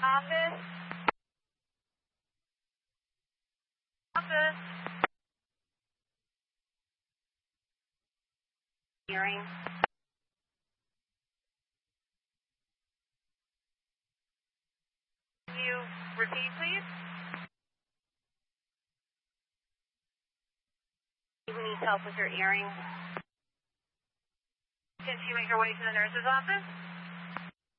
Office. Office. Hearing. Can you repeat, please? You need help with your earring. Did you make your way to the nurse's office?